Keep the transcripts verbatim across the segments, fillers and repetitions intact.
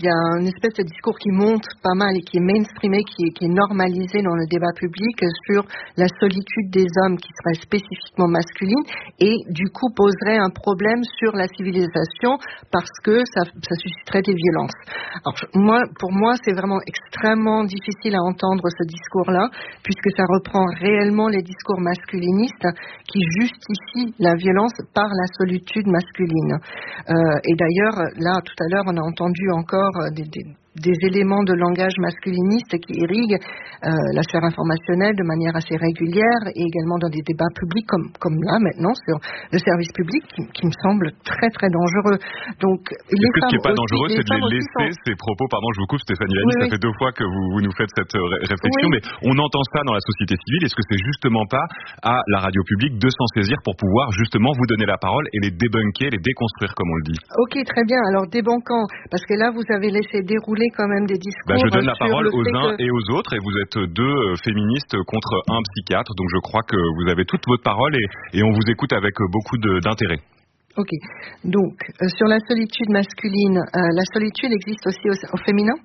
y a une espèce de discours qui monte pas mal et qui est mainstreamé, qui est, qui est normalisé dans le débat public sur la solitude des hommes qui serait spécifiquement masculine et du coup poserait un problème sur la civilisation parce que ça, ça susciterait des violences. Alors, moi, pour moi, c'est vraiment extrêmement difficile à entendre ce discours-là, puisque ça reprend réellement les discours masculinistes qui justifient la violence par la solitude masculine. Euh, et d'ailleurs, là, tout à l'heure, on a entendu encore des, des des éléments de langage masculiniste qui irriguent euh, la sphère informationnelle de manière assez régulière et également dans des débats publics comme, comme là maintenant sur le service public qui, qui me semble très très dangereux. Donc, les Est-ce que ce qui n'est pas aussi, dangereux, c'est de les laisser sont... ces propos, pardon je vous coupe Stéphanie Lamy, oui, ça oui. fait deux fois que vous, vous nous faites cette ré- réflexion, oui. mais on entend ça dans la société civile, est-ce que c'est justement pas à la radio publique de s'en saisir pour pouvoir justement vous donner la parole et les débunker, les déconstruire comme on le dit? Ok, très bien, alors débankant, parce que là vous avez laissé dérouler quand même des discours. Bah, je donne la sur parole le aux fait uns que... et aux autres et vous êtes deux euh, féministes contre un psychiatre, donc je crois que vous avez toute votre parole et, et on vous écoute avec euh, beaucoup de, d'intérêt. Ok, donc euh, sur la solitude masculine, euh, la solitude existe aussi au, au féminin,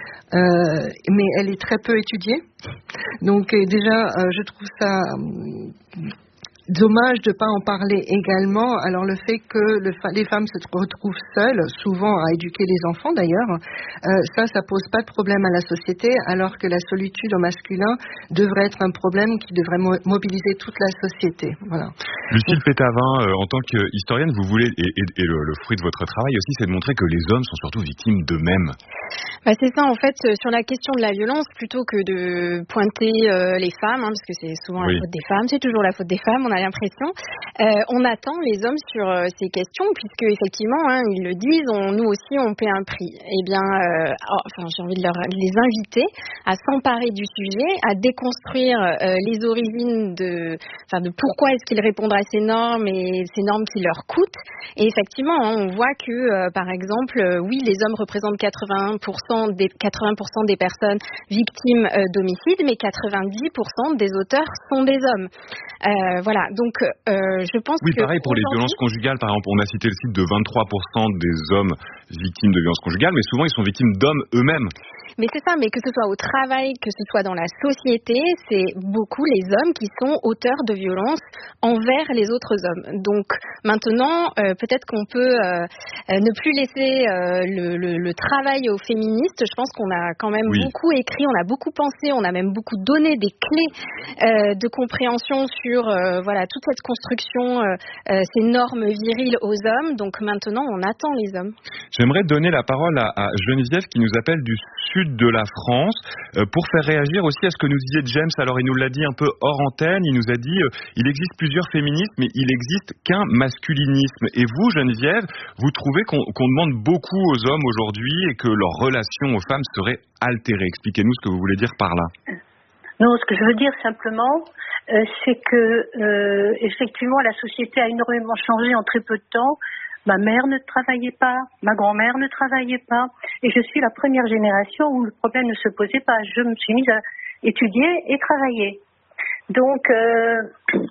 euh, mais elle est très peu étudiée. Donc euh, déjà, euh, je trouve ça... Euh, dommage de ne pas en parler également. Alors le fait que le fa- les femmes se retrouvent seules, souvent à éduquer les enfants d'ailleurs, euh, ça, ça pose pas de problème à la société, alors que la solitude au masculin devrait être un problème qui devrait mo- mobiliser toute la société. Voilà. Lucille Pétavin, euh, en tant qu'historienne, vous voulez, et, et, et le, le fruit de votre travail aussi, c'est de montrer que les hommes sont surtout victimes d'eux-mêmes. Bah c'est ça en fait, euh, sur la question de la violence, plutôt que de pointer euh, les femmes, hein, parce que c'est souvent oui. la faute des femmes, c'est toujours la faute des femmes, on a l'impression, euh, on attend les hommes sur euh, ces questions, puisque effectivement, hein, ils le disent, on, nous aussi on paie un prix. Eh bien, euh, oh, enfin j'ai envie de, leur, de les inviter à s'emparer du sujet, à déconstruire euh, les origines de, enfin de pourquoi est-ce qu'ils répondent à ces normes et ces normes qui leur coûtent. Et effectivement, hein, on voit que euh, par exemple, euh, oui, les hommes représentent quatre-vingt-un pour cent des quatre-vingts pour cent des personnes victimes euh, d'homicides, mais quatre-vingt-dix pour cent des auteurs sont des hommes. Euh, voilà, donc euh, je pense oui, que... Oui, pareil pour les violences conjugales, par exemple, on a cité le site de vingt-trois pour cent des hommes victimes de violences conjugales, mais souvent ils sont victimes d'hommes eux-mêmes. Mais c'est ça, mais que ce soit au travail, que ce soit dans la société, c'est beaucoup les hommes qui sont auteurs de violences envers les autres hommes. Donc maintenant, euh, peut-être qu'on peut euh, ne plus laisser euh, le, le, le travail aux féministes. Je pense qu'on a quand même oui. beaucoup écrit, on a beaucoup pensé, on a même beaucoup donné des clés euh, de compréhension sur euh, voilà toute cette construction, euh, euh, ces normes viriles aux hommes. Donc maintenant, on attend les hommes. J'aimerais donner la parole à, à Geneviève qui nous appelle du sud de la France euh, pour faire réagir aussi à ce que nous disait James. Alors il nous l'a dit un peu hors antenne, il nous a dit euh, il existe plusieurs féminismes mais il existe qu'un masculinisme. Et vous Geneviève, vous trouvez qu'on, qu'on demande beaucoup aux hommes aujourd'hui et que leur relation aux femmes serait altérée. Expliquez-nous ce que vous voulez dire par là. Non, ce que je veux dire simplement, euh, c'est que euh, effectivement la société a énormément changé en très peu de temps. Ma mère ne travaillait pas, ma grand-mère ne travaillait pas, et je suis la première génération où le problème ne se posait pas. Je me suis mise à étudier et travailler. Donc, euh,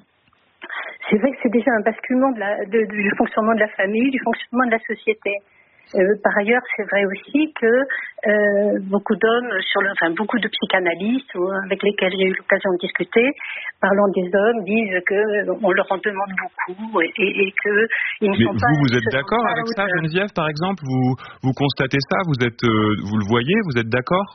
c'est vrai que c'est déjà un basculement de la, de, du fonctionnement de la famille, du fonctionnement de la société. Euh, par ailleurs, c'est vrai aussi que euh, beaucoup d'hommes, sur le, enfin beaucoup de psychanalystes avec lesquels j'ai eu l'occasion de discuter, parlant des hommes, disent que on leur en demande beaucoup et, et, et que ils ne Mais sont vous, pas. vous êtes d'accord avec ça, Geneviève, par exemple, vous vous constatez ça, vous êtes, euh, vous le voyez, vous êtes d'accord?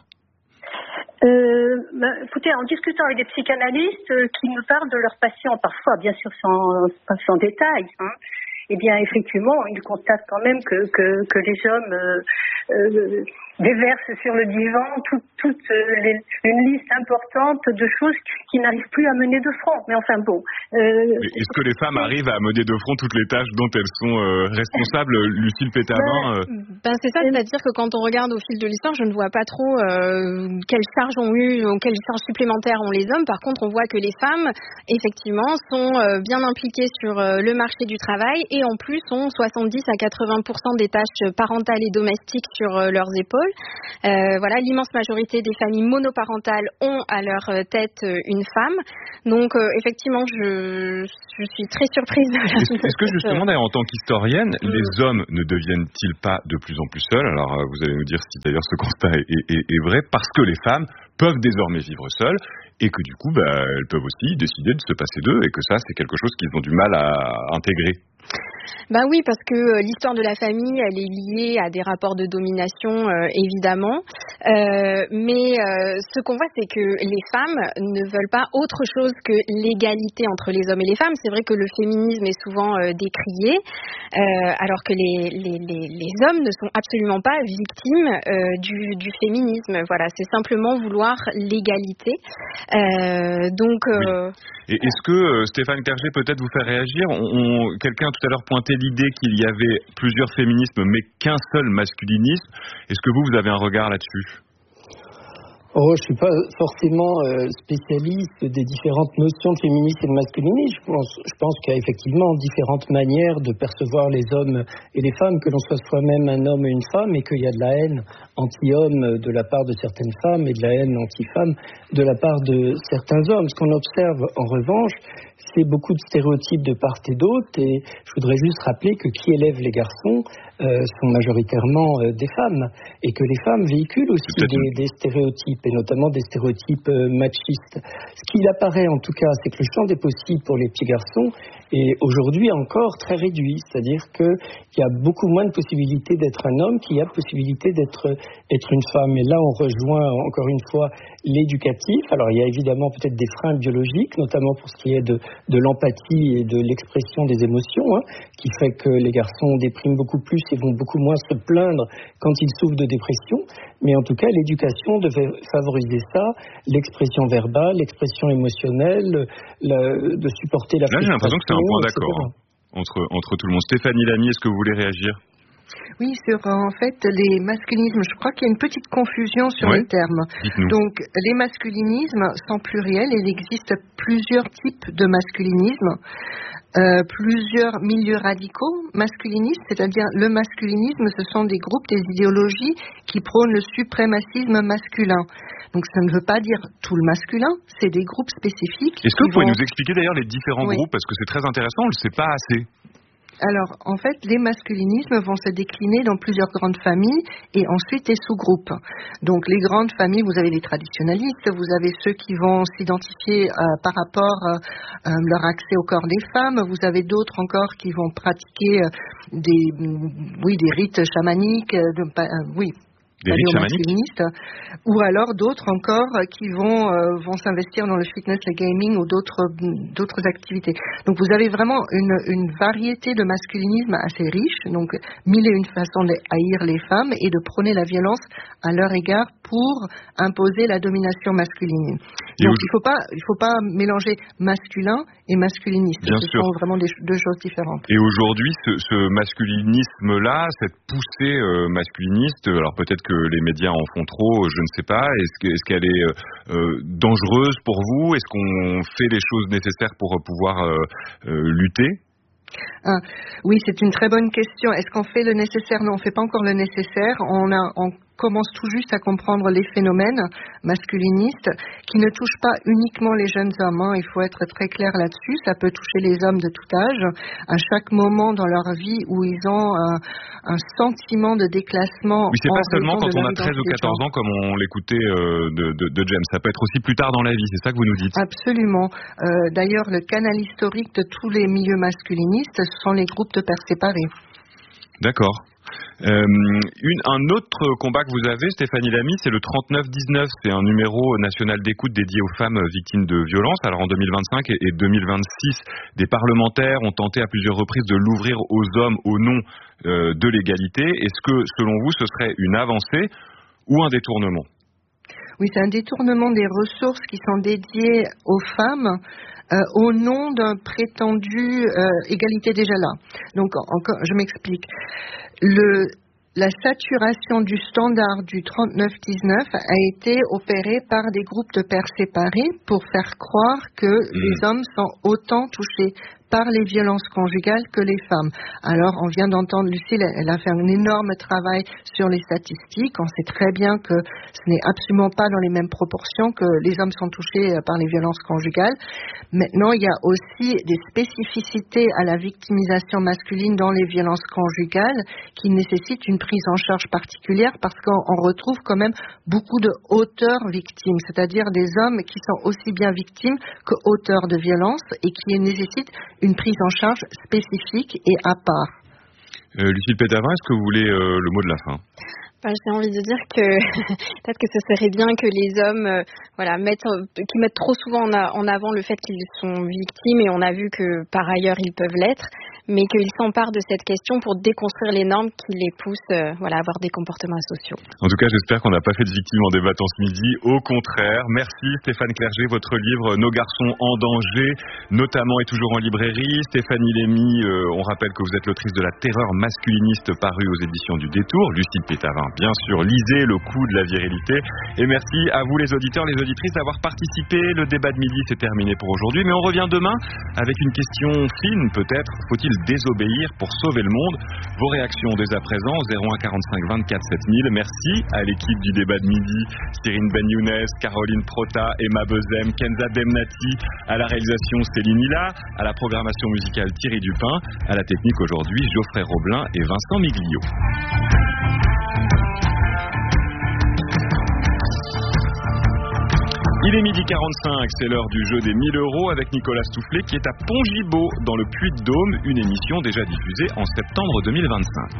Euh, bah, écoutez, en discutant avec des psychanalystes euh, qui me parlent de leurs patients, parfois, bien sûr, sans, sans détail, hein, eh bien, effectivement, ils constatent quand même que, que, que les hommes euh, euh, déversent sur le divan toute tout, euh, les, une liste importante de choses qui n'arrivent plus à mener de front. Mais enfin bon. Euh, Est-ce que les femmes arrivent à mener de front toutes les tâches dont elles sont euh, responsables, Lucille Pétavin? ben, euh... ben c'est ça, c'est-à-dire que quand on regarde au fil de l'histoire, je ne vois pas trop euh, quelles charges ont eu, ou quelles charges supplémentaires ont les hommes. Par contre, on voit que les femmes, effectivement, sont euh, bien impliquées sur euh, le marché du travail et en plus ont soixante-dix à quatre-vingts pour cent des tâches parentales et domestiques sur euh, leurs épaules. Euh, voilà, l'immense majorité des familles monoparentales ont à leur tête une femme. Donc, euh, effectivement, je, je suis très surprise. De la est-ce, est-ce que justement, d'ailleurs, en tant qu'historienne, mmh. les hommes ne deviennent-ils pas de plus en plus seuls? Alors, vous allez nous dire si d'ailleurs ce constat est, est, est vrai, parce que les femmes peuvent désormais vivre seules et que du coup, bah, elles peuvent aussi décider de se passer d'eux et que ça, c'est quelque chose qu'ils ont du mal à intégrer. Ben oui, parce que euh, l'histoire de la famille, elle est liée à des rapports de domination, euh, évidemment. Euh, mais euh, ce qu'on voit, c'est que les femmes ne veulent pas autre chose que l'égalité entre les hommes et les femmes. C'est vrai que le féminisme est souvent euh, décrié, euh, alors que les, les, les, les hommes ne sont absolument pas victimes euh, du, du féminisme. Voilà, c'est simplement vouloir l'égalité. Euh, donc... Euh, oui. Et est-ce que, euh, Stéphane Clerget, peut-être vous faire réagir, on, on, quelqu'un tout à l'heure pointait l'idée qu'il y avait plusieurs féminismes, mais qu'un seul masculinisme. Est-ce que vous, vous avez un regard là-dessus ? Oh, je suis pas forcément euh, spécialiste des différentes notions de féminisme et de masculinisme. Je pense, je pense qu'il y a effectivement différentes manières de percevoir les hommes et les femmes, que l'on soit soi-même un homme et une femme, et qu'il y a de la haine anti-homme de la part de certaines femmes et de la haine anti-femme de la part de certains hommes. Ce qu'on observe en revanche, c'est beaucoup de stéréotypes de part et d'autre, et je voudrais juste rappeler que qui élève les garçons euh, sont majoritairement euh, des femmes, et que les femmes véhiculent aussi des, des stéréotypes, et notamment des stéréotypes euh, machistes. Ce qu'il apparaît en tout cas, c'est que le champ des possibles pour les petits garçons est aujourd'hui encore très réduit, c'est-à-dire qu'il y a beaucoup moins de possibilités d'être un homme qu'il y a possibilité d'être être une femme. Et là, on rejoint encore une fois l'éducatif. Alors, il y a évidemment peut-être des freins biologiques, notamment pour ce qui est de, de l'empathie et de l'expression des émotions, hein, qui fait que les garçons dépriment beaucoup plus et vont beaucoup moins se plaindre quand ils souffrent de dépression. Mais en tout cas, l'éducation devait favoriser ça, l'expression verbale, l'expression émotionnelle, la, de supporter la frustration. Là, j'ai l'impression que c'est un point d'accord hein, entre, entre tout le monde. Stéphanie Lamy, est-ce que vous voulez réagir ? Oui, sur en fait les masculinismes, je crois qu'il y a une petite confusion sur ouais. les termes. Dites-nous. Donc les masculinismes sont pluriels, il existe plusieurs types de masculinisme, euh, plusieurs milieux radicaux masculinistes, c'est-à-dire le masculinisme, ce sont des groupes, des idéologies qui prônent le suprémacisme masculin. Donc ça ne veut pas dire tout le masculin, c'est des groupes spécifiques. Est-ce que vous vont... pouvez nous expliquer d'ailleurs les différents oui. groupes, parce que c'est très intéressant, on ne le sait pas assez. Alors, en fait, les masculinismes vont se décliner dans plusieurs grandes familles et ensuite des sous-groupes. Donc, les grandes familles, vous avez les traditionalistes, vous avez ceux qui vont s'identifier euh, par rapport à euh, leur accès au corps des femmes, vous avez d'autres encore qui vont pratiquer euh, des, oui, des rites chamaniques, de, euh, oui. Des rites chamaniques, ou alors d'autres encore qui vont euh, vont s'investir dans le fitness, le gaming ou d'autres d'autres activités. Donc vous avez vraiment une une variété de masculinisme assez riche, donc mille et une façons de haïr les femmes et de prôner la violence à leur égard pour imposer la domination masculine. Donc il faut pas il faut pas mélanger masculin et masculiniste. Bien Ce sûr. sont vraiment des, deux choses différentes. Et aujourd'hui, ce, ce masculinisme-là, cette poussée euh, masculiniste, alors peut-être que les médias en font trop, je ne sais pas. Est-ce, que, est-ce qu'elle est euh, dangereuse pour vous ? Est-ce qu'on fait les choses nécessaires pour pouvoir euh, euh, lutter ? Ah, oui, c'est une très bonne question. Est-ce qu'on fait le nécessaire ? Non, on ne fait pas encore le nécessaire. On a, on commence tout juste à comprendre les phénomènes masculinistes qui ne touchent pas uniquement les jeunes hommes. Hein. Il faut être très clair là-dessus. Ça peut toucher les hommes de tout âge, à chaque moment dans leur vie où ils ont un, un sentiment de déclassement. Oui, c'est pas seulement quand on a treize ou quatorze ans, comme on l'écoutait euh, de, de, de James. Ça peut être aussi plus tard dans la vie. C'est ça que vous nous dites ? Absolument. Euh, d'ailleurs, le canal historique de tous les milieux masculinistes, ce sont les groupes de pères séparés. D'accord. Euh, une, un autre combat que vous avez, Stéphanie Lamy, c'est le trente-neuf dix-neuf. C'est un numéro national d'écoute dédié aux femmes victimes de violences. Alors en deux mille vingt-cinq et deux mille vingt-six, des parlementaires ont tenté à plusieurs reprises de l'ouvrir aux hommes au nom euh, de l'égalité. Est-ce que, selon vous, ce serait une avancée ou un détournement ? Oui, c'est un détournement des ressources qui sont dédiées aux femmes euh, au nom d'un prétendu euh, égalité déjà là. Donc, encore, je m'explique. Le, la saturation du standard du trente-neuf dix-neuf a été opérée par des groupes de pères séparés pour faire croire que mmh. les hommes sont autant touchés par les violences conjugales que les femmes. Alors, on vient d'entendre Lucille, elle a fait un énorme travail sur les statistiques. On sait très bien que ce n'est absolument pas dans les mêmes proportions que les hommes sont touchés par les violences conjugales. Maintenant, il y a aussi des spécificités à la victimisation masculine dans les violences conjugales qui nécessitent une prise en charge particulière parce qu'on retrouve quand même beaucoup de auteurs victimes, c'est-à-dire des hommes qui sont aussi bien victimes que auteurs de violences et qui nécessitent une prise en charge spécifique et à part. Euh, Lucille Pétavin, est-ce que vous voulez euh, le mot de la fin ? Enfin, j'ai envie de dire que peut-être que ce serait bien que les hommes euh, voilà, mettent, euh, qui mettent trop souvent en, a, en avant le fait qu'ils sont victimes, et on a vu que par ailleurs ils peuvent l'être, mais qu'ils s'emparent de cette question pour déconstruire les normes qui les poussent euh, voilà, à avoir des comportements asociaux. En tout cas, j'espère qu'on n'a pas fait de victimes en débattant ce midi. Au contraire, merci Stéphane Clerget. Votre livre « Nos garçons en danger », notamment, est toujours en librairie. Stéphanie Lémy, euh, on rappelle que vous êtes l'autrice de La terreur masculiniste, parue aux éditions du Détour. Lucille Pétavin, bien sûr, lisez Le coup de la virilité. Et merci à vous les auditeurs, les auditrices d'avoir participé. Le débat de midi, c'est terminé pour aujourd'hui, mais on revient demain avec une question fine peut-être. Faut-il désobéir pour sauver le monde? Vos réactions dès à présent, zéro un quarante-cinq vingt-quatre sept mille. Merci à l'équipe du débat de midi, Cyrine Ben Younes, Caroline Prota, Emma Bezem, Kenza Demnati, à la réalisation Céline Hilla, à la programmation musicale Thierry Dupin, à la technique aujourd'hui Geoffrey Roblin et Vincent Miglio. Il est midi quarante-cinq, c'est l'heure du jeu des mille euros avec Nicolas Stoufflet qui est à Pont-Gibaud dans le Puy-de-Dôme, une émission déjà diffusée en septembre deux mille vingt-cinq.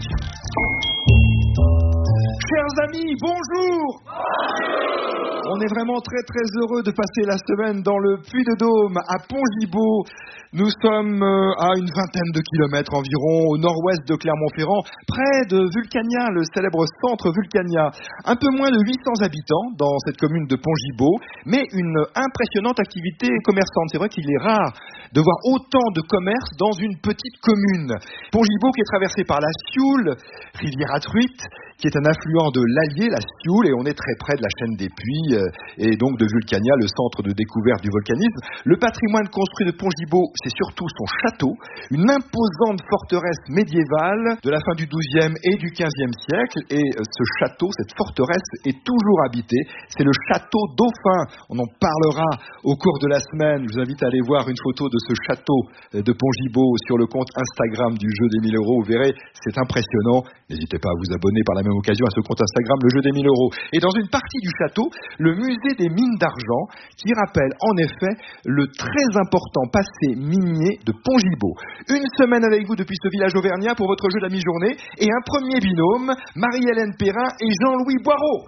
Chers amis, bonjour. Bonjour. On est vraiment très très heureux de passer la semaine dans le Puy-de-Dôme à Pont-Gibaud. Nous sommes à une vingtaine de kilomètres environ au nord-ouest de Clermont-Ferrand, près de Vulcania, le célèbre centre Vulcania. Un peu moins de huit cents habitants dans cette commune de Pont-Gibaud, mais une impressionnante activité commerçante. C'est vrai qu'il est rare de voir autant de commerce dans une petite commune. Pont-Gibaud qui est traversé par la Sioule, rivière à truite, qui est un affluent de l'Allier, la Sioule, et on est très près de la chaîne des Puys, et donc de Vulcania, le centre de découverte du volcanisme. Le patrimoine construit de Pont-Gibaud, c'est surtout son château, une imposante forteresse médiévale de la fin du douzième et du quinzième siècle, et ce château, cette forteresse, est toujours habitée. C'est le château Dauphin. On en parlera au cours de la semaine. Je vous invite à aller voir une photo de ce château de Pont-Gibaud sur le compte Instagram du jeu des mille euros. Vous verrez, c'est impressionnant. N'hésitez pas à vous abonner par la même occasion à ce compte Instagram, le jeu des mille euros. Et dans une partie du château, le musée des mines d'argent, qui rappelle en effet le très important passé minier de Pont-Gibaud. Une semaine avec vous depuis ce village auvergnat pour votre jeu de la mi-journée, et un premier binôme, Marie-Hélène Perrin et Jean-Louis Boireau.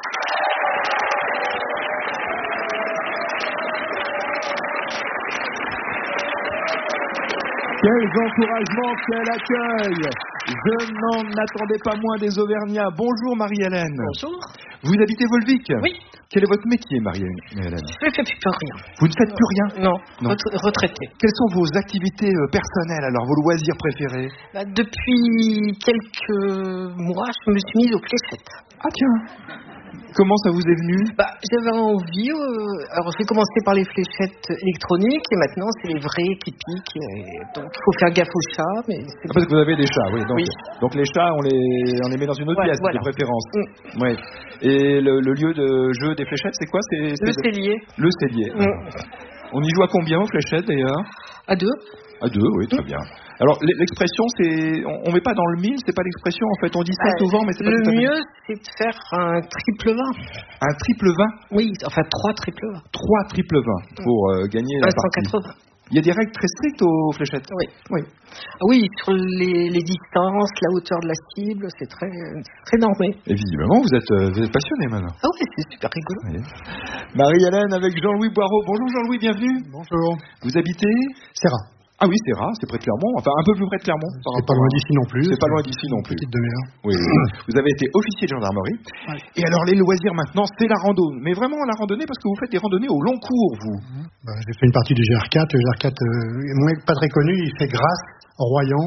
Quels encouragements, quel accueil! Je n'en attendais pas moins des Auvergnats. Bonjour Marie-Hélène. Bonjour. Vous habitez Volvic? Oui. Quel est votre métier, Marie-Hélène? Je ne fais plus rien. Vous ne faites plus rien? Non, non. Retraité. Quelles sont vos activités personnelles, alors, vos loisirs préférés? Bah, depuis quelques mois, je me suis mise aux fléchettes. Ah tiens. Comment ça vous est venu? Bah, j'avais envie. Euh, alors, j'ai commencé par les fléchettes électroniques et maintenant, c'est les vraies qui piquent. Et donc, il faut faire gaffe aux chats. Mais c'est ah, parce que vous avez des chats, oui. Donc, oui. donc les chats, on les, on les met dans une autre ouais, pièce, voilà. de préférence. Mm. Oui. Et le, le lieu de jeu des fléchettes, c'est quoi? c'est, c'est Le de... cellier. Le cellier. Mm. On y joue à combien aux fléchettes, d'ailleurs? À deux. À deux, oui, très bien. Alors, l'expression, c'est... On ne met pas dans le mille, c'est pas l'expression, en fait. On dit ça euh, souvent, mais c'est pas le tout à fait... mieux, c'est de faire un triple vingt. Un triple vingt? Oui, enfin, trois triple vingt. Trois triple vingt pour euh, gagner la cent quatre-vingts. partie. Il y a des règles très strictes aux fléchettes? Oui. Oui, oui sur les, les distances, la hauteur de la cible, c'est très, très normé. Et visiblement, vous êtes, vous êtes passionné maintenant. Ah oui, c'est super rigolo. Oui. Marie-Hélène avec Jean-Louis Boireau. Bonjour Jean-Louis, bienvenue. Bonjour. Vous habitez Serra. Ah oui, c'est rare, c'est près de Clermont, enfin un peu plus près de Clermont. C'est pas loin d'ici non plus. C'est pas loin d'ici non plus. Petite demi-heure. Oui, oui. Vous avez été officier de gendarmerie. Ouais. Et alors les loisirs maintenant, c'est la rando. Mais vraiment la randonnée parce que vous faites des randonnées au long cours, vous. Bah, j'ai fait une partie du G R quatre. Le G R quatre, euh, moins, pas très connu, il fait Grasse, Royan.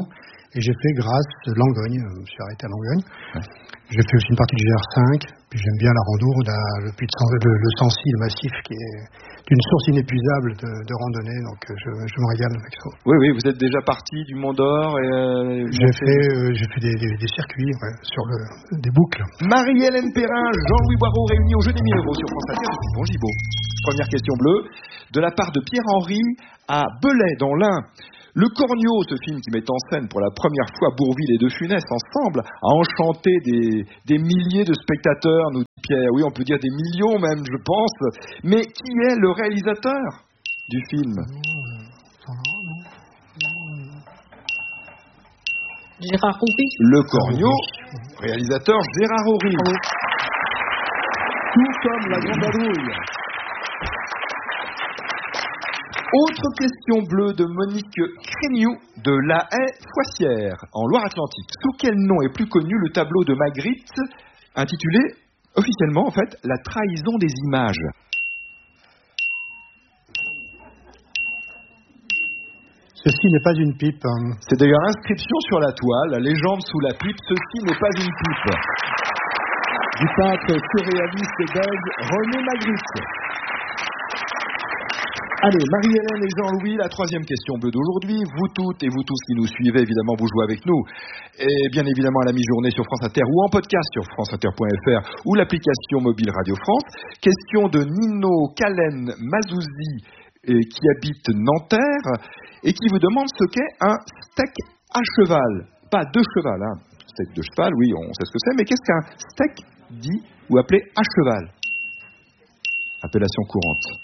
Et j'ai fait Grasse, Langogne, je me suis arrêté à Langogne. Ouais. J'ai fait aussi une partie du G R cinq, puis j'aime bien la rando, le, le, le Sancy, le massif, qui est une source inépuisable de, de randonnée, donc je, je me régale avec ça. Oui, oui, vous êtes déjà parti du Mont d'Or et euh, j'ai fait, euh, j'ai fait des, des, des circuits, ouais, sur le, des boucles. Marie-Hélène Perrin, Jean-Louis Boireau réunis au jeu des mille euros sur France Inter depuis Pongibaud. Première question bleue, de la part de Pierre-Henri à Belay dans l'Ain. Le Cornio, ce film qui met en scène pour la première fois Bourvil et De Funès ensemble, a enchanté des, des milliers de spectateurs, nous dit Pierre. Oui, on peut dire des millions même, je pense. Mais qui est le réalisateur du film? Gérard Houry. Le Cornio, réalisateur Gérard Houry. Tout comme la Grande Vadrouille. Autre question bleue de Monique Créniou de La Haye-Foissière, en Loire-Atlantique. Sous quel nom est plus connu le tableau de Magritte, intitulé officiellement, en fait, La trahison des images? Ceci n'est pas une pipe. Hein. C'est d'ailleurs inscription sur la toile, la légende sous la pipe, ceci n'est pas une pipe. Du peintre surréaliste belge René Magritte. Allez, Marie-Hélène et Jean-Louis, la troisième question bleue d'aujourd'hui. Vous toutes et vous tous qui nous suivez, évidemment, vous jouez avec nous. Et bien évidemment à la mi-journée sur France Inter ou en podcast sur franceinter point f r ou l'application mobile Radio France. Question de Nino Kalen Mazouzi, euh, qui habite Nanterre et qui vous demande ce qu'est un steak à cheval. Pas de cheval, hein. Steak de cheval, oui, on sait ce que c'est, mais qu'est-ce qu'un steak dit ou appelé à cheval? Appellation courante.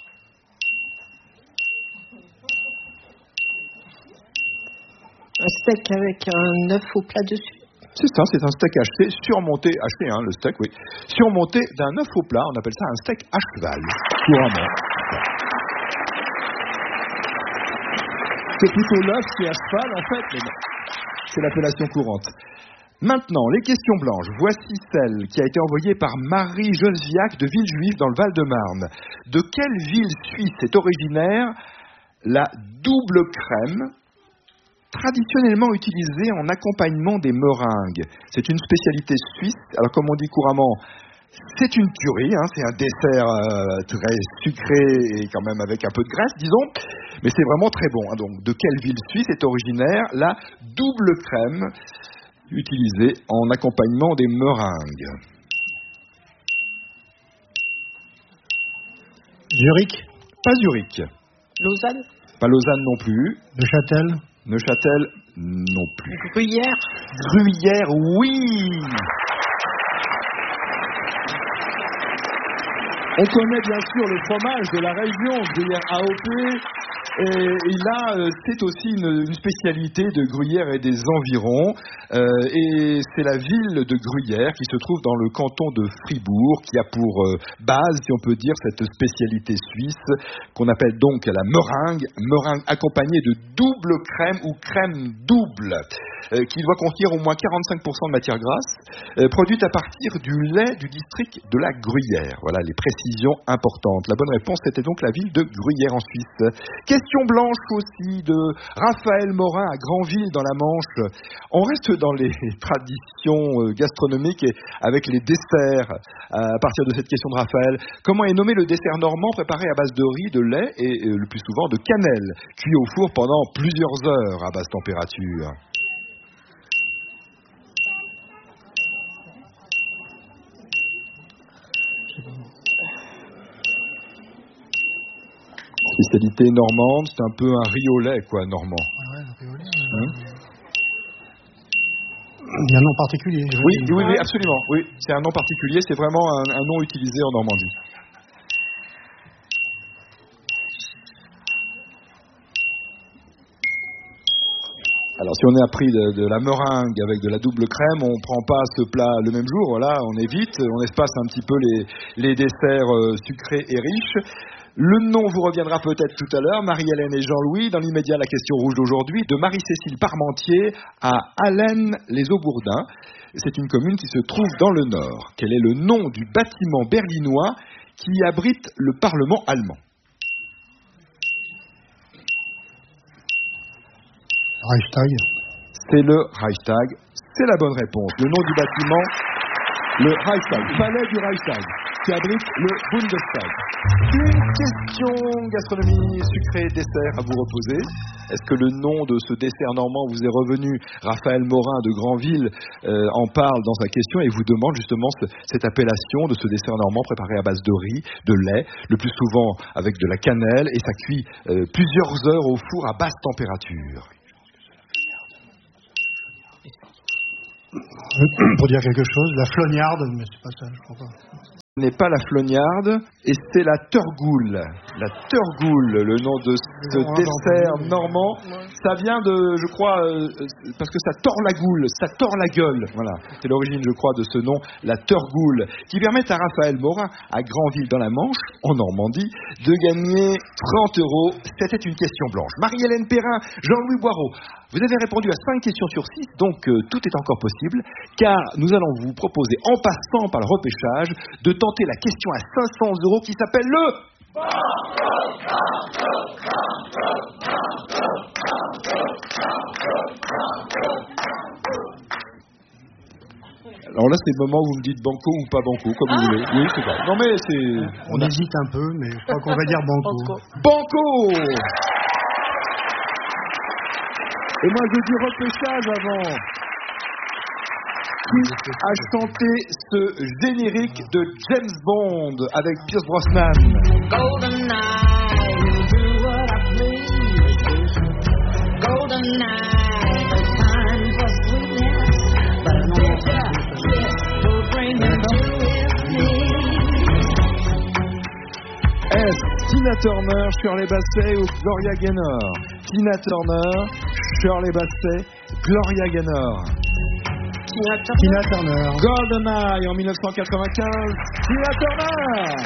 Un steak avec un œuf au plat dessus. C'est ça, c'est un steak haché, surmonté, haché, hein, le steak, oui, surmonté d'un œuf au plat. On appelle ça un steak à cheval, couramment. C'est plutôt l'œuf qui est à cheval, en fait, mais non. C'est l'appellation courante. Maintenant, les questions blanches. Voici celle qui a été envoyée par Marie Josviac de Villejuif dans le Val-de-Marne. De quelle ville suisse est originaire la double crème, traditionnellement utilisée en accompagnement des meringues? C'est une spécialité suisse. Alors, comme on dit couramment, c'est une tuerie, hein, c'est un dessert euh, très sucré et quand même avec un peu de graisse, disons, mais c'est vraiment très bon. Hein. Donc, de quelle ville suisse est originaire la double crème utilisée en accompagnement des meringues? Zurich? Pas Zurich. Lausanne? Pas Lausanne non plus. Neuchâtel? Neuchâtel non plus. Gruyère? Gruyère, oui. On connaît bien sûr le fromage de la région, Gruyère A O P, et, et là, euh, c'est aussi une, une spécialité de Gruyère et des environs, euh, et c'est la ville de Gruyère qui se trouve dans le canton de Fribourg, qui a pour euh, base, si on peut dire, cette spécialité suisse, qu'on appelle donc la meringue, meringue accompagnée de double crème ou crème double, euh, qui doit contenir au moins quarante-cinq pour cent de matière grasse, euh, produite à partir du lait du district de la Gruyère. Voilà les précisions importantes. La bonne réponse était donc la ville de Gruyère en Suisse. Question blanche aussi de Raphaël Morin à Granville dans la Manche. On reste dans les traditions gastronomiques et avec les desserts à partir de cette question de Raphaël. Comment est nommé le dessert normand préparé à base de riz, de lait et le plus souvent de cannelle, cuit au four pendant plusieurs heures à basse température? Spécialité normande, c'est un peu un riz au lait, quoi, normand. Ouais, un riz au lait. Hein? Il y a un nom particulier. Oui, oui, oui, absolument. Oui, c'est un nom particulier, c'est vraiment un, un nom utilisé en Normandie. Alors, si on est appris de, de la meringue avec de la double crème, on ne prend pas ce plat le même jour, voilà, on évite, on espace un petit peu les, les desserts euh, sucrés et riches. Le nom vous reviendra peut-être tout à l'heure, Marie-Hélène et Jean-Louis. Dans l'immédiat, la question rouge d'aujourd'hui, de Marie-Cécile Parmentier à Allen-les-Aubourdins. C'est une commune qui se trouve dans le Nord. Quel est le nom du bâtiment berlinois qui abrite le Parlement allemand? Reichstag. C'est le Reichstag. C'est la bonne réponse. Le nom du bâtiment, le Reichstag, palais du Reichstag, qui abrite le Bundestag. Une question gastronomie sucrée dessert à vous reposer. Est-ce que le nom de ce dessert normand vous est revenu? Raphaël Morin de Granville euh, en parle dans sa question et vous demande justement ce, cette appellation de ce dessert normand préparé à base de riz, de lait, le plus souvent avec de la cannelle, et ça cuit euh, plusieurs heures au four à basse température. Pour dire quelque chose, la flognarde, mais c'est pas ça, je crois pas. Ce n'est pas la flognarde, et c'est la Turgoule. La Turgoule, le nom de ce dessert normand. Ça vient de, je crois, euh, parce que ça tord la goule, ça tord la gueule. Voilà, c'est l'origine, je crois, de ce nom, la Turgoule, qui permet à Raphaël Morin, à Granville dans la Manche, en Normandie, de gagner trente euros. C'était une question blanche. Marie-Hélène Perrin, Jean-Louis Boireau, vous avez répondu à cinq questions sur six, donc euh, tout est encore possible, car nous allons vous proposer, en passant par le repêchage, de tenter la question à cinq cents euros qui s'appelle le... Alors là, c'est le moment où vous me dites banco ou pas banco, comme vous voulez. Oui, c'est ça. Non mais c'est... On hésite un peu, mais je crois qu'on va dire banco. Banco. Et moi, je dis repêchage avant. Qui a chanté ce générique de James Bond avec Pierce Brosnan? Golden eye, you do what I please. Golden eye, the time for sweetness, but an old kiss will bring you to me. Est Tina Turner, Shirley Bassey ou Gloria Gaynor? Tina Turner, Shirley Bassey, Gloria Gaynor. Tina Turner. Tina Turner. GoldenEye en mille neuf cent quatre-vingt-quinze. Tina Turner.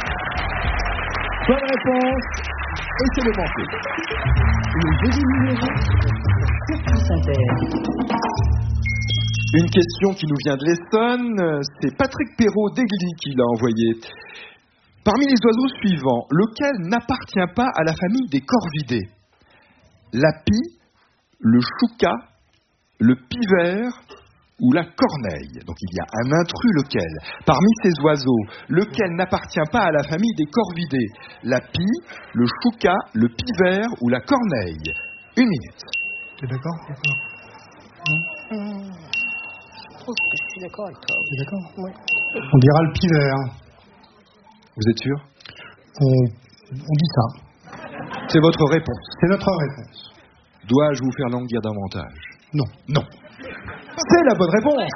Bonne réponse. Et c'est le banco. Le jeu numéro sur France Inter. Une question qui nous vient de l'Essonne. C'est Patrick Perrault d'Aigli qui l'a envoyé. Parmi les oiseaux suivants, lequel n'appartient pas à la famille des corvidés? La pie, le chouca, le pivert ou la corneille. Donc il y a un intrus, lequel? Parmi ces oiseaux, lequel n'appartient pas à la famille des corvidés? La pie, le chouca, le pivert ou la corneille? Une minute. T'es d'accord? Non. Mmh. Je suis d'accord avec toi. T'es d'accord? Oui. On dira le pivert. Vous êtes sûr? on, on dit ça. C'est votre réponse. C'est notre réponse. Dois-je vous faire languir davantage? Non. Non. C'est la bonne réponse.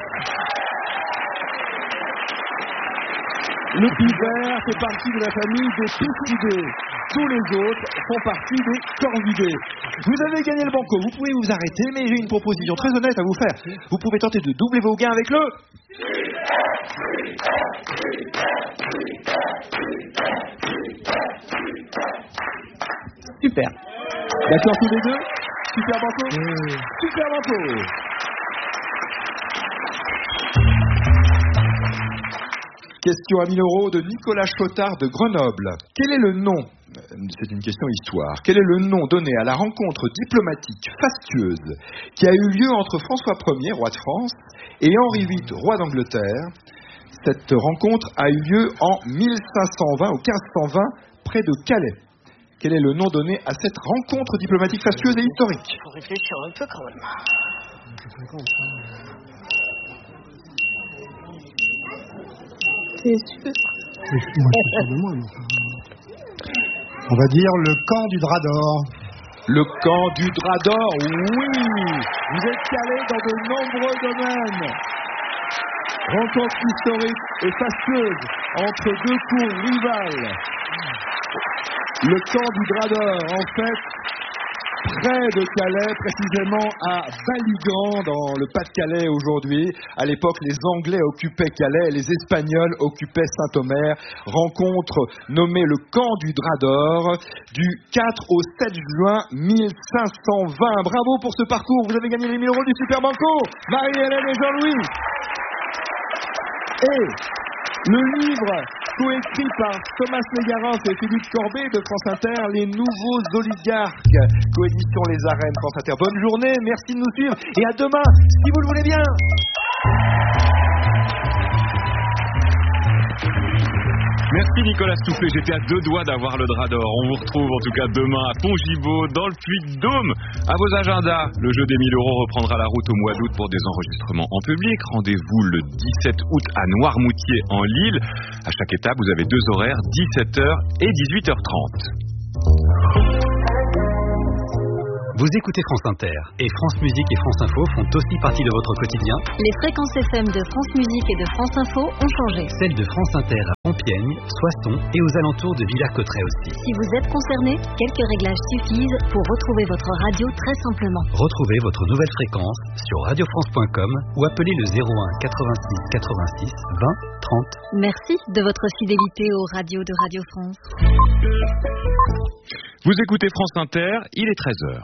Le pivert fait partie de la famille des piscidés. Tous les autres font partie des corvidés. Vous avez gagné le banco. Vous pouvez vous arrêter, mais j'ai une proposition très honnête à vous faire. Vous pouvez tenter de doubler vos gains avec le... Super. D'accord tous les deux? Super banco? Mmh. Super banco. Question à mille euros de Nicolas Chotard de Grenoble. Quel est le nom, c'est une question histoire, quel est le nom donné à la rencontre diplomatique fastueuse qui a eu lieu entre François Ier, roi de France, et Henri huit, roi d'Angleterre? Cette rencontre a eu lieu en mille cinq cent vingt ou quinze cent vingt près de Calais. Quel est le nom donné à cette rencontre diplomatique fastueuse et historique? Il faut réfléchir un peu quand même. C'est sûr. Moi, je suis sûr de moi. On va dire le camp du drap d'or. Le camp du drap d'or, oui. Vous êtes calé dans de nombreux domaines. Rencontre historique et fastueuse entre deux cours rivales. Le camp du drap d'or, en fait, près de Calais, précisément à Baligan, dans le Pas-de-Calais aujourd'hui. À l'époque, les Anglais occupaient Calais, les Espagnols occupaient Saint-Omer. Rencontre nommée le camp du drap d'or, du quatre au sept juin mille cinq cent vingt. Bravo pour ce parcours, vous avez gagné les mille euros du Super Banco, Marie-Hélène et Jean-Louis. Et le livre coécrit par Thomas Legarens et Philippe Corbet de France Inter, Les Nouveaux Oligarques, coédition Les Arènes France Inter. Bonne journée, merci de nous suivre et à demain, si vous le voulez bien. Merci Nicolas Stoufflet, j'étais à deux doigts d'avoir le drap d'or. On vous retrouve en tout cas demain à Pont-Gibaud, dans le Puy-de-Dôme. À vos agendas, le jeu des mille euros reprendra la route au mois d'août pour des enregistrements en public. Rendez-vous le dix-sept août à Noirmoutier en Lille. À chaque étape, vous avez deux horaires, dix-sept heures et dix-huit heures trente. Vous écoutez France Inter et France Musique et France Info font aussi partie de votre quotidien. Les fréquences F M de France Musique et de France Info ont changé. Celles de France Inter à Compiègne, Soissons et aux alentours de Villers-Cotterêts aussi. Si vous êtes concerné, quelques réglages suffisent pour retrouver votre radio très simplement. Retrouvez votre nouvelle fréquence sur radio france point com ou appelez le zéro un quatre-vingt-six quatre-vingt-six vingt trente. Merci de votre fidélité aux radios de Radio France. Vous écoutez France Inter, il est treize heures.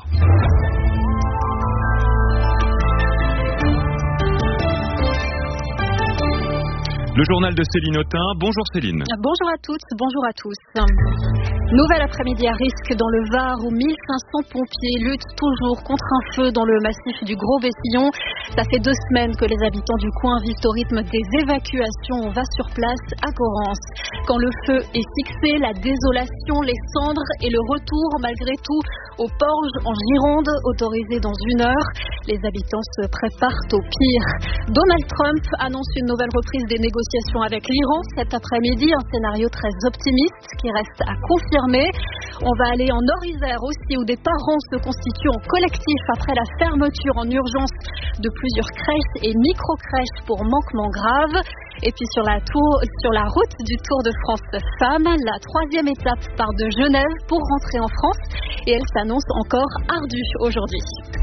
Le journal de Céline Autain. Bonjour Céline. Bonjour à toutes, bonjour à tous. Nouvel après-midi à risque dans le Var où mille cinq cents pompiers luttent toujours contre un feu dans le massif du Gros-Bessillon. Ça fait deux semaines que les habitants du coin vivent au rythme des évacuations. On va sur place à Corrence. Quand le feu est fixé, la désolation, les cendres et le retour malgré tout aux Porges en Gironde, autorisé dans une heure. Les habitants se préparent au pire. Donald Trump annonce une nouvelle reprise des négociations avec l'Iran cet après-midi, un scénario très optimiste qui reste à confirmer. On va aller en Nord-Isère aussi où des parents se constituent en collectif après la fermeture en urgence de plusieurs crèches et micro-crèches pour manquement grave. Et puis sur la, tour, sur la route du Tour de France Femmes, la troisième étape part de Genève pour rentrer en France et elle s'annonce encore ardue aujourd'hui.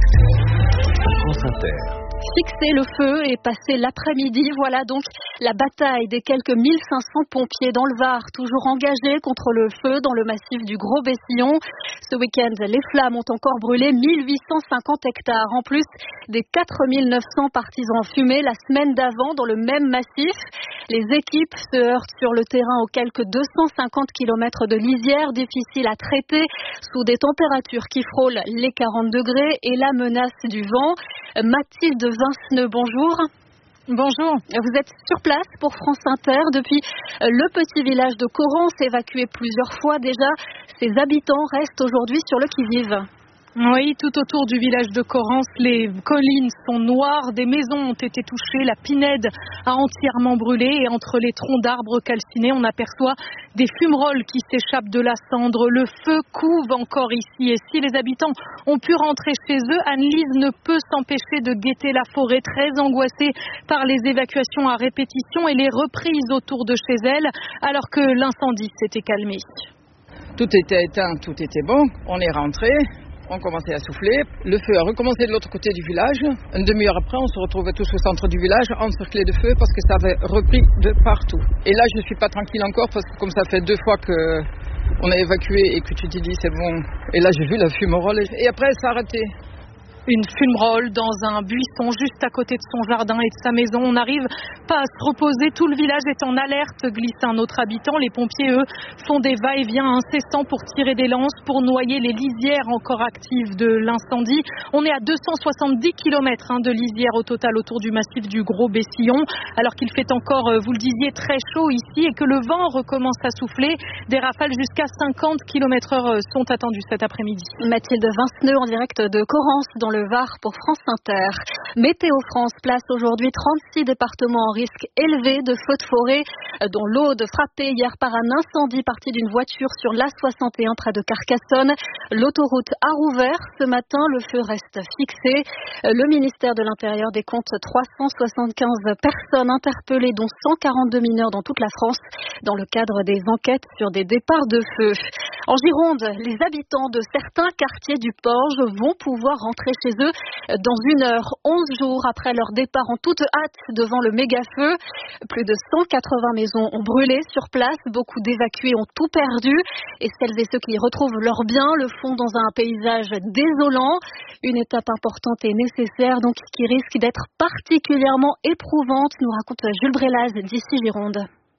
France Inter. Fixer le feu et passer l'après-midi, voilà donc la bataille des quelques mille cinq cents pompiers dans le Var, toujours engagés contre le feu dans le massif du Gros-Bessillon. Ce week-end, les flammes ont encore brûlé mille huit cent cinquante hectares, en plus des quatre mille neuf cents partisans fumés la semaine d'avant dans le même massif. Les équipes se heurtent sur le terrain aux quelques deux cent cinquante kilomètres de lisière, difficiles à traiter, sous des températures qui frôlent les quarante degrés et la menace du vent. Mathilde Vinceneux, bonjour. Bonjour. Vous êtes sur place pour France Inter depuis le petit village de Corrence, évacué plusieurs fois déjà. Ses habitants restent aujourd'hui sur le qui-vive. Oui, tout autour du village de Corrence, les collines sont noires, des maisons ont été touchées, la pinède a entièrement brûlé et entre les troncs d'arbres calcinés, on aperçoit des fumerolles qui s'échappent de la cendre. Le feu couve encore ici et si les habitants ont pu rentrer chez eux, Anne-Lise ne peut s'empêcher de guetter la forêt, très angoissée par les évacuations à répétition et les reprises autour de chez elle, alors que l'incendie s'était calmé. Tout était éteint, tout était bon, on est rentré. On commençait à souffler, le feu a recommencé de l'autre côté du village. Une demi-heure après, on se retrouvait tous au centre du village, encerclés de feu parce que ça avait repris de partout. Et là, je ne suis pas tranquille encore parce que comme ça fait deux fois qu'on a évacué et que tu te dis c'est bon. Et là, j'ai vu la fumerole et après, ça a arrêté. Une fumerole dans un buisson juste à côté de son jardin et de sa maison. On n'arrive pas à se reposer. Tout le village est en alerte, glisse un autre habitant. Les pompiers, eux, font des va-et-vient incessants pour tirer des lances, pour noyer les lisières encore actives de l'incendie. On est à deux cent soixante-dix kilomètres hein, de lisière au total autour du massif du Gros-Bessillon. Alors qu'il fait encore, vous le disiez, très chaud ici et que le vent recommence à souffler. Des rafales jusqu'à cinquante kilomètres heure sont attendues cet après-midi. Mathilde Vinceneux en direct de Corrence dans le Var pour France Inter. Météo France place aujourd'hui trente-six départements en risque élevé de feux de forêt, dont l'Aude frappée hier par un incendie parti d'une voiture sur l'A soixante et un près de Carcassonne. L'autoroute a rouvert ce matin, le feu reste fixé. Le ministère de l'Intérieur décompte trois cent soixante-quinze personnes interpellées, dont cent quarante-deux mineurs dans toute la France, dans le cadre des enquêtes sur des départs de feu. En Gironde, les habitants de certains quartiers du Porge vont pouvoir rentrer chez eux dans une heure, onze jours après leur départ en toute hâte devant le méga-feu. Plus de cent quatre-vingts maisons ont brûlé sur place, beaucoup d'évacués ont tout perdu et celles et ceux qui retrouvent leurs biens le font dans un paysage désolant. Une étape importante et nécessaire donc qui risque d'être particulièrement éprouvante, nous raconte Jules Brélaz d'ici Gironde.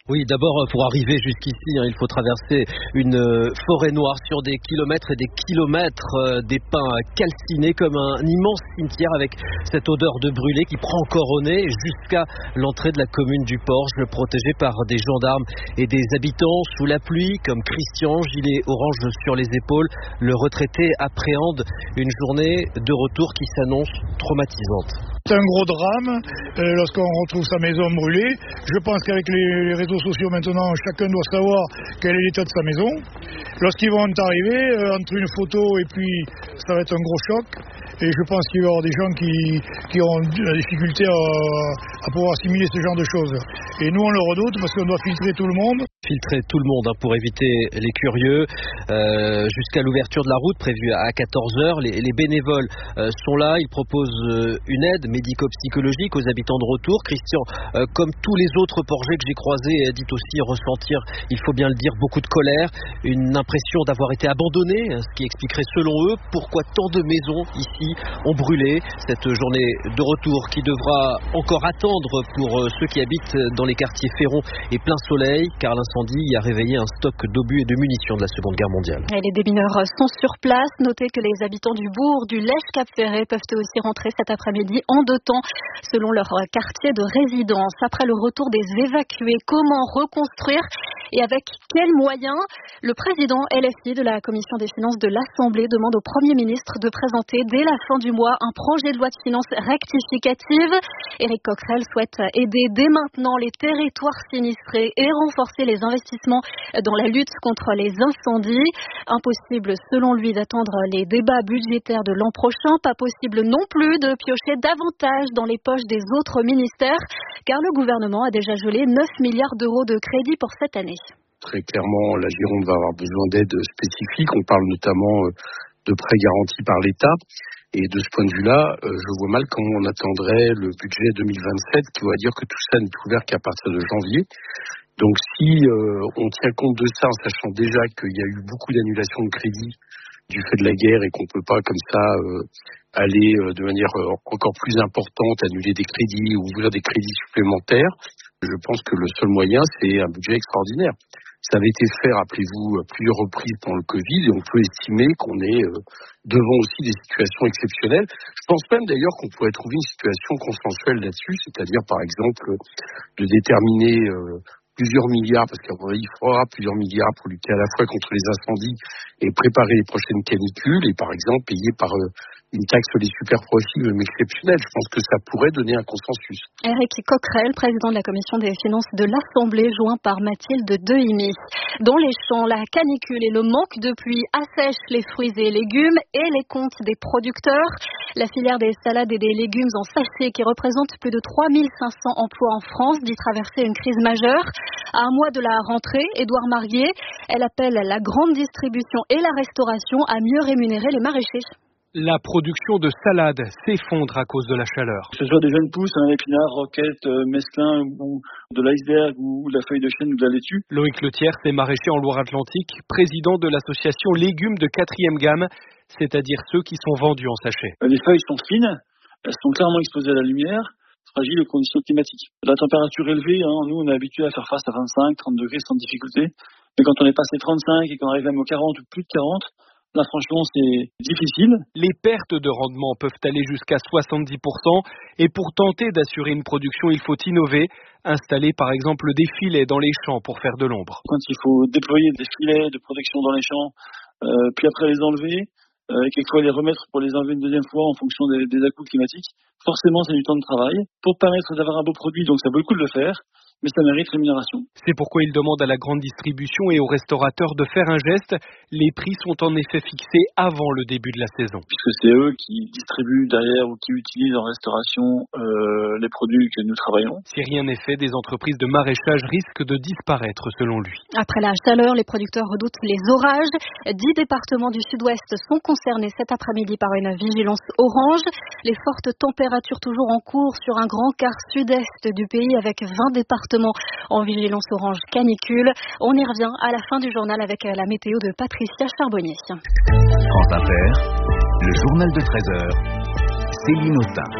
Oui, d'abord, pour arriver jusqu'ici, hein, il faut traverser une euh, forêt noire sur des kilomètres et des kilomètres, euh, des pins calcinés comme un, un immense cimetière avec cette odeur de brûlé qui prend encore au nez jusqu'à l'entrée de la commune du Porge, protégée par des gendarmes et des habitants sous la pluie, comme Christian, gilet orange sur les épaules. Le retraité appréhende une journée de retour qui s'annonce traumatisante. C'est un gros drame euh, lorsqu'on retrouve sa maison brûlée. Je pense qu'avec les, les réseaux sociaux maintenant, chacun doit savoir quel est l'état de sa maison. Lorsqu'ils vont arriver, euh, entre une photo et puis ça va être un gros choc. Et je pense qu'il va y avoir des gens qui, qui auront la difficulté à, à pouvoir assimiler ce genre de choses. Et nous on le redoute parce qu'on doit filtrer tout le monde. Filtrer tout le monde hein, pour éviter les curieux euh, jusqu'à l'ouverture de la route prévue à quatorze heures. Les, les bénévoles euh, sont là, ils proposent euh, une aide médico-psychologique aux habitants de retour. Christian, euh, comme tous les autres Porgais que j'ai croisés, dit aussi ressentir, il faut bien le dire, beaucoup de colère, une impression d'avoir été abandonné, ce qui expliquerait selon eux pourquoi tant de maisons ici ont brûlé. Cette journée de retour qui devra encore attendre pour euh, ceux qui habitent dans les quartiers Féron et Plein Soleil, car l'incendie a réveillé un stock d'obus et de munitions de la Seconde Guerre mondiale. Et les démineurs sont sur place. Notez que les habitants du bourg du Lège-Cap-Ferré peuvent aussi rentrer cet après-midi en deux temps selon leur quartier de résidence. Après le retour des évacués, comment reconstruire et avec quels moyens? Le président L F I de la Commission des finances de l'Assemblée demande au Premier ministre de présenter dès la fin du mois un projet de loi de finances rectificative. Éric Coquerel souhaite aider dès maintenant les territoires sinistrés et renforcer les investissements dans la lutte contre les incendies. Impossible selon lui d'attendre les débats budgétaires de l'an prochain. Pas possible non plus de piocher davantage dans les poches des autres ministères car le gouvernement a déjà gelé neuf milliards d'euros de crédit pour cette année. Très clairement, la Gironde va avoir besoin d'aide spécifique. On parle notamment de prêts garantis par l'État. Et de ce point de vue-là, je vois mal comment on attendrait le budget deux mille vingt-sept qui va dire que tout ça n'est ouvert qu'à partir de janvier. Donc si euh, on tient compte de ça en sachant déjà qu'il y a eu beaucoup d'annulations de crédits du fait de la guerre et qu'on ne peut pas comme ça euh, aller euh, de manière euh, encore plus importante, annuler des crédits ou ouvrir des crédits supplémentaires, je pense que le seul moyen, c'est un budget extraordinaire. Ça avait été fait, rappelez-vous, à plusieurs reprises pendant le Covid et on peut estimer qu'on est euh, devant aussi des situations exceptionnelles. Je pense même d'ailleurs qu'on pourrait trouver une situation consensuelle là-dessus, c'est-à-dire par exemple de déterminer euh, plusieurs milliards, parce qu'à mon avis, il faudra plusieurs milliards pour lutter à la fois contre les incendies et préparer les prochaines canicules et par exemple payer par euh, une taxe sur les super-profits même exceptionnelle. Je pense que ça pourrait donner un consensus. Éric Coquerel, président de la Commission des finances de l'Assemblée, joint par Mathilde Dehimi. Dans les champs, la canicule et le manque de pluie assèchent les fruits et légumes et les comptes des producteurs. La filière des salades et des légumes en sachet, qui représente plus de trois mille cinq cents emplois en France, dit traverser une crise majeure. À un mois de la rentrée, Édouard Marié, elle appelle la grande distribution et la restauration à mieux rémunérer les maraîchers. La production de salades s'effondre à cause de la chaleur. Que ce soit des jeunes pousses, un épinard, roquette, euh, mesclin ou de l'iceberg ou de la feuille de chêne ou de la laitue. Loïc Letiers est maraîcher en Loire-Atlantique, président de l'association Légumes de quatrième gamme, c'est-à-dire ceux qui sont vendus en sachet. Les feuilles sont fines, elles sont clairement exposées à la lumière, fragiles aux conditions climatiques. La température élevée, hein, nous on est habitué à faire face à vingt-cinq, trente degrés sans difficulté, mais quand on est passé trente-cinq et qu'on arrive même aux quarante ou plus de quarante, là, franchement, c'est difficile. Les pertes de rendement peuvent aller jusqu'à soixante-dix pour cent et pour tenter d'assurer une production, il faut innover, installer par exemple des filets dans les champs pour faire de l'ombre. Quand il faut déployer des filets de protection dans les champs, euh, puis après les enlever, euh, et quelquefois les remettre pour les enlever une deuxième fois en fonction des, des à-coups climatiques, forcément c'est du temps de travail pour permettre d'avoir un beau produit, donc ça vaut le coup de le faire. Mais ça mérite rémunération. C'est pourquoi il demande à la grande distribution et aux restaurateurs de faire un geste. Les prix sont en effet fixés avant le début de la saison. Puisque c'est eux qui distribuent derrière ou qui utilisent en restauration euh, les produits que nous travaillons. Si rien n'est fait, des entreprises de maraîchage risquent de disparaître selon lui. Après la chaleur, les producteurs redoutent les orages. Dix départements du sud-ouest sont concernés cet après-midi par une vigilance orange. Les fortes températures toujours en cours sur un grand quart sud-est du pays avec vingt départements en vigilance orange canicule. On y revient à la fin du journal avec la météo de Patricia Charbonnier. France Inter, le journal de treize heures, Céline Autain.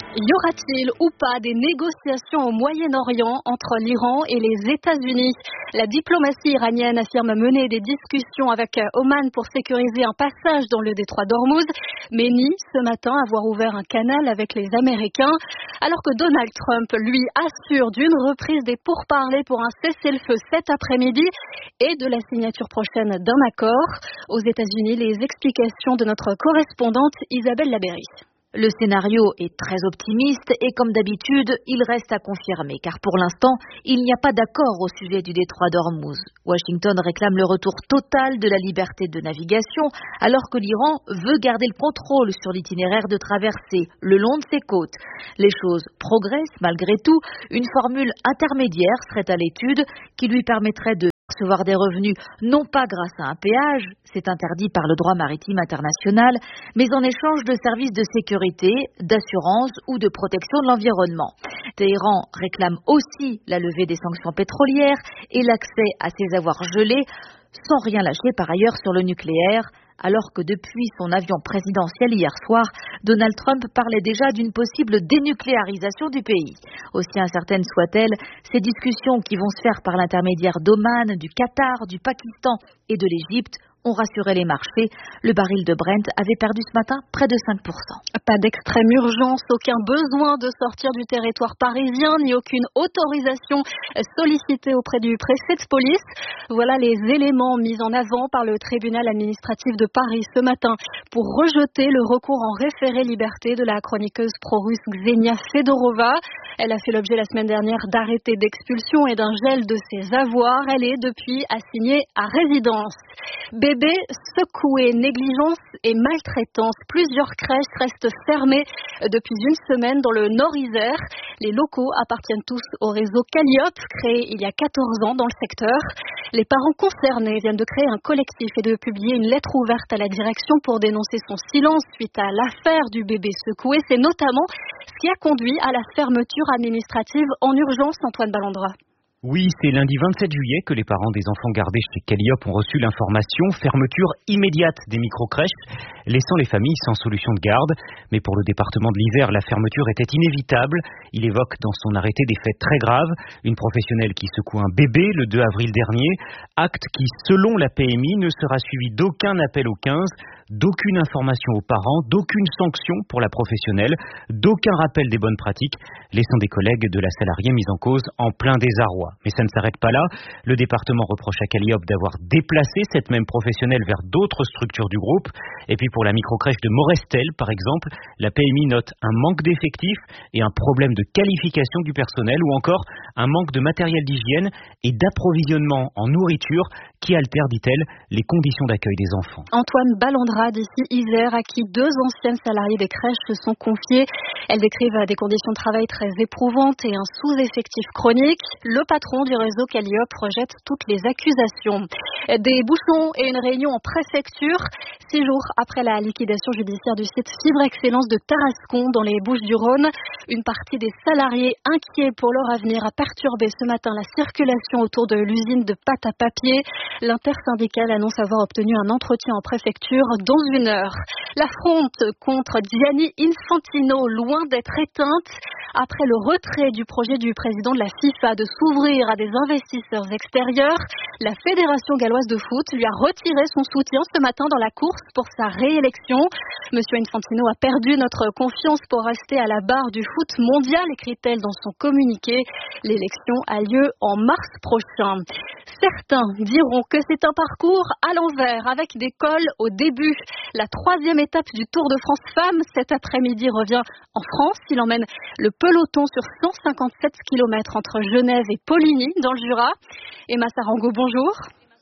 Y aura-t-il ou pas des négociations au Moyen-Orient entre l'Iran et les États-Unis? La diplomatie iranienne affirme mener des discussions avec Oman pour sécuriser un passage dans le détroit d'Ormuz, mais nie ce matin avoir ouvert un canal avec les Américains, alors que Donald Trump, lui, assure d'une reprise des pourparlers pour un cessez-le-feu cet après-midi et de la signature prochaine d'un accord. Aux États-Unis, les explications de notre correspondante Isabelle Labéry. Le scénario est très optimiste et comme d'habitude, il reste à confirmer car pour l'instant, il n'y a pas d'accord au sujet du détroit d'Ormuz. Washington réclame le retour total de la liberté de navigation alors que l'Iran veut garder le contrôle sur l'itinéraire de traversée le long de ses côtes. Les choses progressent malgré tout. Une formule intermédiaire serait à l'étude qui lui permettrait de recevoir des revenus non pas grâce à un péage, c'est interdit par le droit maritime international, mais en échange de services de sécurité, d'assurance ou de protection de l'environnement. Téhéran réclame aussi la levée des sanctions pétrolières et l'accès à ses avoirs gelés, sans rien lâcher par ailleurs sur le nucléaire, alors que depuis son avion présidentiel hier soir, Donald Trump parlait déjà d'une possible dénucléarisation du pays. Aussi incertaines soient-elles, ces discussions qui vont se faire par l'intermédiaire d'Oman, du Qatar, du Pakistan et de l'Égypte ont rassuré les marchés. Le baril de Brent avait perdu ce matin près de cinq pour cent. Pas d'extrême urgence, aucun besoin de sortir du territoire parisien, ni aucune autorisation sollicitée auprès du préfet de police. Voilà les éléments mis en avant par le tribunal administratif de Paris ce matin pour rejeter le recours en référé liberté de la chroniqueuse pro-russe Ksenia Fedorova. Elle a fait l'objet la semaine dernière d'arrêtés d'expulsion et d'un gel de ses avoirs. Elle est depuis assignée à résidence. Bébé secoué, négligence et maltraitance. Plusieurs crèches restent fermées depuis une semaine dans le Nord-Isère. Les locaux appartiennent tous au réseau Calliope, créé il y a quatorze ans dans le secteur. Les parents concernés viennent de créer un collectif et de publier une lettre ouverte à la direction pour dénoncer son silence suite à l'affaire du bébé secoué. C'est notamment ce qui a conduit à la fermeture administrative en urgence, Antoine Ballandra. Oui, c'est lundi vingt-sept juillet que les parents des enfants gardés chez Calliope ont reçu l'information. Fermeture immédiate des microcrèches, laissant les familles sans solution de garde. Mais pour le département de l'Isère, la fermeture était inévitable. Il évoque dans son arrêté des faits très graves. Une professionnelle qui secoue un bébé le deux avril dernier. Acte qui, selon la P M I, ne sera suivi d'aucun appel au quinze, d'aucune information aux parents, d'aucune sanction pour la professionnelle, d'aucun rappel des bonnes pratiques, laissant des collègues de la salariée mise en cause en plein désarroi. Mais ça ne s'arrête pas là. Le département reproche à Calliope d'avoir déplacé cette même professionnelle vers d'autres structures du groupe. Et puis pour la microcrèche de Morestel, par exemple, la P M I note un manque d'effectifs et un problème de qualification du personnel ou encore un manque de matériel d'hygiène et d'approvisionnement en nourriture qui altère, dit-elle, les conditions d'accueil des enfants. Antoine Ballandra d'ici Isère, à qui deux anciennes salariées des crèches se sont confiées. Elles décrivent des conditions de travail très éprouvantes et un sous-effectif chronique. Le patron du réseau Calliope rejette toutes les accusations. Des bouchons et une réunion en préfecture, six jours après la liquidation judiciaire du site Fibre Excellence de Tarascon dans les Bouches-du-Rhône. Une partie des salariés inquiets pour leur avenir a perturbé ce matin la circulation autour de l'usine de pâte à papier. L'intersyndicale annonce avoir obtenu un entretien en préfecture dans une heure. La fronde contre Gianni Infantino, loin d'être éteinte. Après le retrait du projet du président de la FIFA de s'ouvrir à des investisseurs extérieurs, la Fédération galloise de foot lui a retiré son soutien ce matin dans la course pour sa réélection. Monsieur Infantino a perdu notre confiance pour rester à la barre du foot mondial, écrit-elle dans son communiqué. L'élection a lieu en mars prochain. Certains diront que c'est un parcours à l'envers, avec des cols au début. La troisième étape du Tour de France Femmes cet après-midi revient en France. Il emmène le peloton sur cent cinquante-sept kilomètres entre Genève et Poligny, dans le Jura. Emma Sarango, bonjour.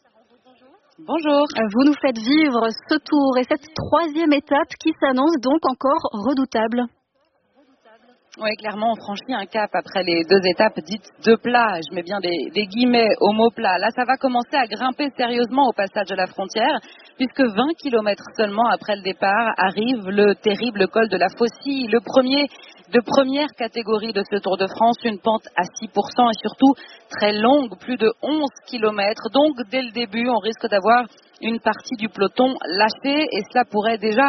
Bonjour. Vous nous faites vivre ce tour et cette troisième étape qui s'annonce donc encore redoutable. Oui, clairement, on franchit un cap après les deux étapes dites de plat. Je mets bien des, des guillemets au mot plat. Là, ça va commencer à grimper sérieusement au passage de la frontière, puisque vingt kilomètres seulement après le départ arrive le terrible col de la Faucille, le premier de première catégorie de ce Tour de France, une pente à six pour cent et surtout très longue, plus de onze kilomètres. Donc, dès le début, on risque d'avoir une partie du peloton lâchée et cela pourrait déjà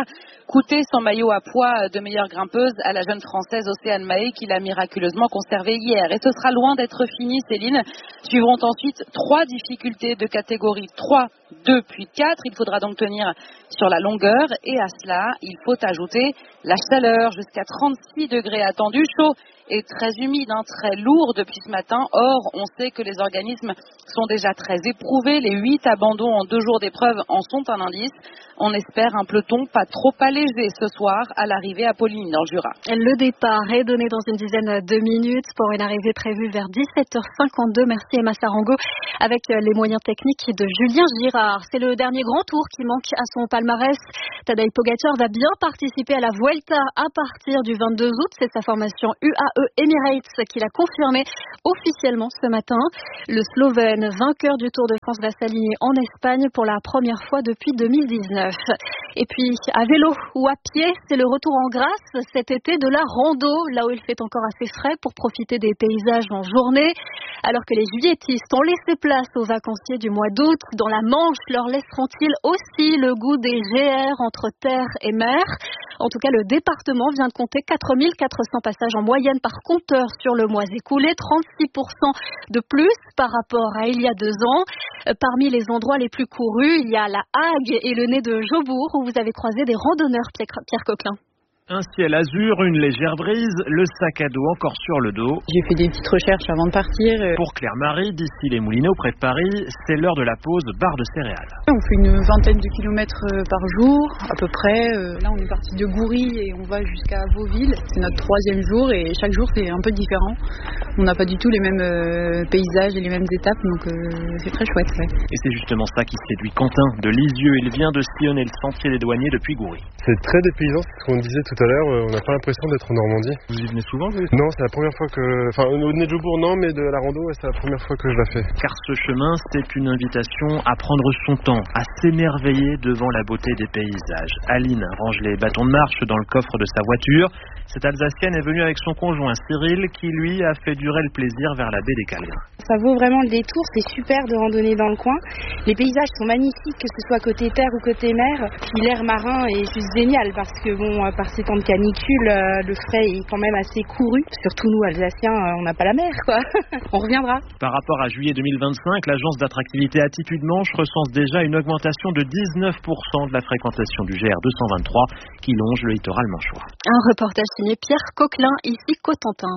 coûté son maillot à poids de meilleure grimpeuse à la jeune Française Océane Mahé qui l'a miraculeusement conservé hier. Et ce sera loin d'être fini, Céline. Suivront ensuite trois difficultés de catégorie trois, deux puis quatre. Il faudra donc tenir sur la longueur et à cela, il faut ajouter la chaleur jusqu'à trente-six degrés attendus, chaud et très humide, hein, très lourd depuis ce matin. Or, on sait que les organismes sont déjà très éprouvés. Les huit abandons en deux jours d'épreuve en sont un indice. On espère un peloton pas trop allégé ce soir à l'arrivée à Poligny dans le Jura. Le départ est donné dans une dizaine de minutes pour une arrivée prévue vers dix-sept heures cinquante-deux. Merci Emma Sarango avec les moyens techniques de Julien Girard. C'est le dernier grand tour qui manque à son palmarès. Tadej Pogačar va bien participer à la Vuelta à partir du vingt-deux août. C'est sa formation U A E Emirates qui l'a confirmé officiellement ce matin. Le Slovène, vainqueur du Tour de France, va s'aligner en Espagne pour la première fois depuis deux mille dix-neuf. Et puis, à vélo ou à pied, c'est le retour en grâce cet été de la rando, là où il fait encore assez frais pour profiter des paysages en journée. Alors que les juilletistes ont laissé place aux vacanciers du mois d'août, dans la Manche, leur laisseront-ils aussi le goût des G R entre terre et mer? En tout cas, le département vient de compter quatre mille quatre cents passages en moyenne par compteur sur le mois écoulé, trente-six pour cent de plus par rapport à il y a deux ans. Parmi les endroits les plus courus, il y a la Hague et le nez de Jobourg, où vous avez croisé des randonneurs, Pierre Coquelin. Un ciel azur, une légère brise, le sac à dos encore sur le dos. J'ai fait des petites recherches avant de partir. Pour Claire-Marie, d'ici les Moulineaux, près de Paris, c'est l'heure de la pause bar de céréales. On fait une vingtaine de kilomètres par jour, à peu près. Là, on est parti de Goury et on va jusqu'à Vauville. C'est notre troisième jour et chaque jour, c'est un peu différent. On n'a pas du tout les mêmes paysages et les mêmes étapes, donc c'est très chouette. Ouais. Et c'est justement ça qui séduit Quentin de Lisieux. Il vient de sillonner le sentier des douaniers depuis Goury. C'est très dépaysant, c'est ce qu'on disait tout à l'heure, on n'a pas l'impression d'être en Normandie. Vous y venez souvent, vous ? Non, c'est la première fois que... Enfin, au nez de Jobourg, non, mais de la rando, c'est la première fois que je la fais. Car ce chemin, c'est une invitation à prendre son temps, à s'émerveiller devant la beauté des paysages. Aline range les bâtons de marche dans le coffre de sa voiture. Cette Alsacienne est venue avec son conjoint Cyril, qui lui a fait durer le plaisir vers la baie des Calgrins. Ça vaut vraiment le détour, c'est super de randonner dans le coin. Les paysages sont magnifiques, que ce soit côté terre ou côté mer. Puis l'air marin est juste génial parce que bon, par ces temps de canicule, le frais est quand même assez couru. Surtout nous, Alsaciens, on n'a pas la mer, quoi. On reviendra. Par rapport à juillet deux mille vingt-cinq, l'agence d'attractivité Attitude Manche recense déjà une augmentation de dix-neuf pour cent de la fréquentation du G R deux cent vingt-trois qui longe le littoral manchois. Un reportage signé Pierre Coquelin, ici Cotentin.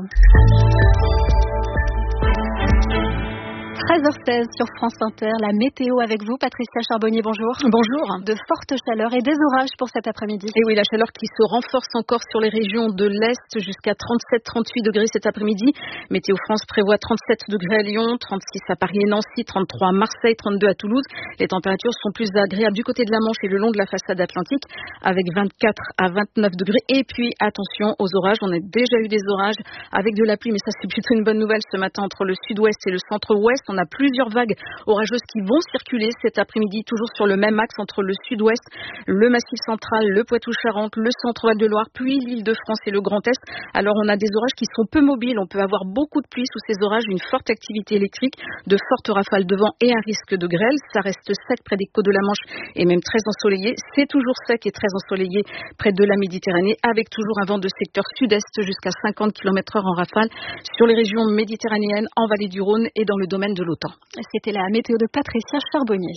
treize heures seize sur France Inter, la météo avec vous, Patricia Charbonnier, bonjour. Bonjour. De fortes chaleurs et des orages pour cet après-midi. Et oui, la chaleur qui se renforce encore sur les régions de l'Est jusqu'à trente-sept à trente-huit degrés cet après-midi. Météo France prévoit trente-sept degrés à Lyon, trente-six à Paris et Nancy, trente-trois à Marseille, trente-deux à Toulouse. Les températures sont plus agréables du côté de la Manche et le long de la façade atlantique avec vingt-quatre à vingt-neuf degrés. Et puis, attention aux orages. On a déjà eu des orages avec de la pluie, mais ça c'est plutôt une bonne nouvelle ce matin entre le sud-ouest et le centre-ouest. On a plusieurs vagues orageuses qui vont circuler cet après-midi, toujours sur le même axe entre le sud-ouest, le Massif central, le Poitou-Charentes, le centre-Val de Loire, puis l'Île-de-France et le Grand Est. Alors on a des orages qui sont peu mobiles, on peut avoir beaucoup de pluie sous ces orages, une forte activité électrique, de fortes rafales de vent et un risque de grêle. Ça reste sec près des côtes de la Manche et même très ensoleillé. C'est toujours sec et très ensoleillé près de la Méditerranée, avec toujours un vent de secteur sud-est jusqu'à cinquante kilomètres heure en rafale sur les régions méditerranéennes, en vallée du Rhône et dans le domaine de l'OTAN. C'était la météo de Patricia Charbonnier.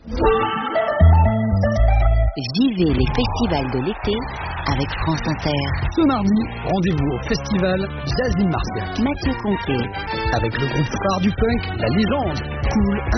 Vivez les festivals de l'été avec France Inter. Ce mardi, rendez-vous au festival Jazzy Martial. Mathieu Conté. Avec le groupe phare du punk, La Légende. Cool.